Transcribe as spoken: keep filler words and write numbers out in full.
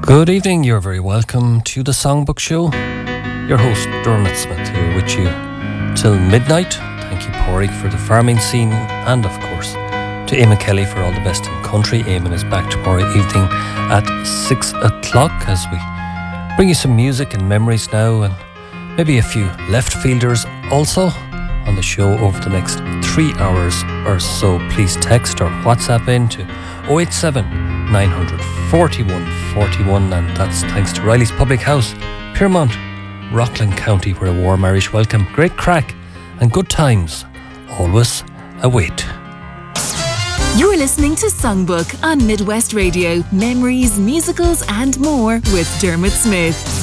Good evening, you're very welcome to the Songbook Show. Your host, Dermot Smith, here with you till midnight. Thank you, Pádraig, for the farming scene, and of course, to Eamon Kelly for all the best in country. Eamon is back tomorrow evening at six o'clock as we bring you some music and memories now, and maybe a few left fielders also on the show over the next three hours or so. Please text or WhatsApp in to oh eight seven, nine hundred, forty-one forty-one, and that's thanks to Riley's Public House, Piermont, Rockland County, where a warm Irish welcome, great crack and good times always await. You're listening to Songbook on Midwest Radio. Memories, musicals and more with Dermot Smith.